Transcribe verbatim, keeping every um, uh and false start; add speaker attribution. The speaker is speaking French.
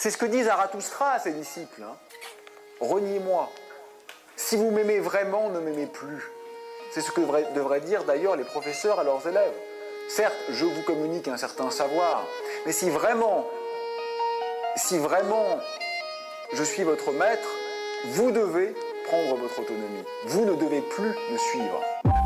Speaker 1: C'est ce que dit Zarathustra à ses disciples. Hein. Reniez-moi. Si vous m'aimez vraiment, ne m'aimez plus. C'est ce que devraient, devraient dire d'ailleurs les professeurs à leurs élèves. Certes, je vous communique un certain savoir, mais si vraiment, si vraiment je suis votre maître, vous devez prendre votre autonomie. Vous ne devez plus me suivre.